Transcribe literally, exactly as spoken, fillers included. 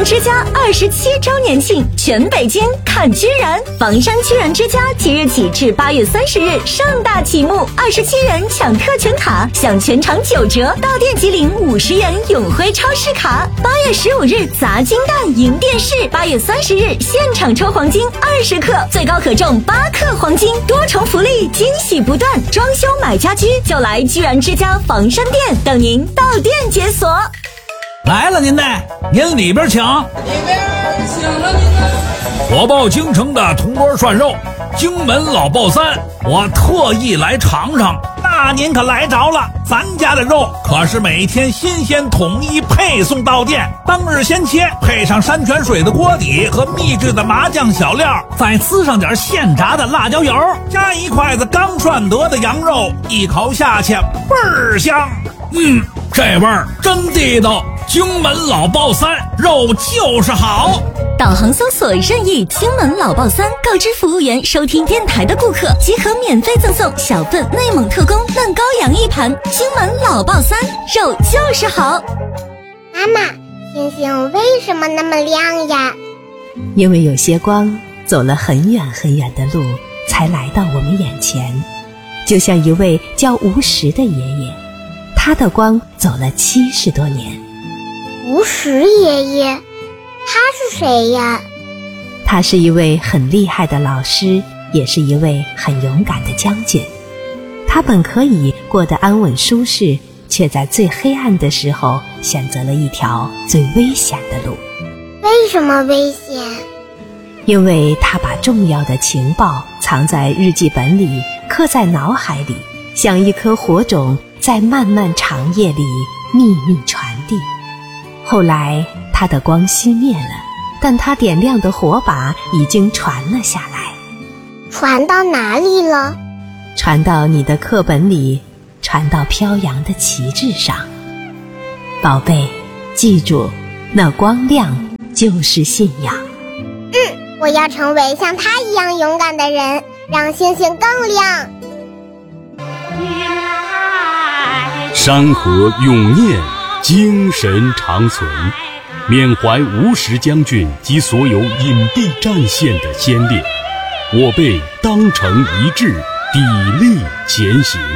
之家二十七周年庆，全北京看居然！房山居然之家即日起至八月三十日盛大启幕，二十七元抢特权卡，享全场九折，到店即领五十元永辉超市卡。八月十五日砸金蛋赢电视，八月三十日现场抽黄金二十克，最高可中八克黄金，多重福利，惊喜不断。装修买家居就来居然之家房山店，等您到店解锁。 来了您的，您里边请。 里边请了您的。 火爆京城的铜锅涮肉，荆门老爆三，我特意来尝尝。那您可来着了，咱家的肉可是每天新鲜统一配送到店，当日鲜切，配上山泉水的锅底和秘制的麻酱小料，再滋上点现炸的辣椒油，加一筷子刚涮得的羊肉，一口下去倍儿香。嗯，这味儿真地道。荆门老爆三，肉就是好。 导航搜索任意荆门老爆三，告知服务员收听电台的顾客即可免费赠送小份内蒙特供嫩羔羊一盘。荆门老爆三，肉就是好。 妈妈，星星为什么那么亮呀？ 因为有些光走了很远很远的路才来到我们眼前，就像一位叫吴石的爷爷，他的光走了七十多年。 吴石爷爷，他是谁呀？ 他是一位很厉害的老师，也是一位很勇敢的将军。他本可以过得安稳舒适，却在最黑暗的时候选择了一条最危险的路。 为什么危险？ 因为他把重要的情报藏在日记本里，刻在脑海里，像一颗火种在漫漫长夜里秘密传递。后来他的光熄灭了，但他点亮的火把已经传了下来。 传到哪里了？ 传到你的课本里，传到飘扬的旗帜上。宝贝，记住，那光亮就是信仰。 嗯，我要成为像他一样勇敢的人，让星星更亮。 山河永念，精神长存，缅怀吴石将军及所有隐蔽战线的先烈，我辈当成一致，砥砺前行。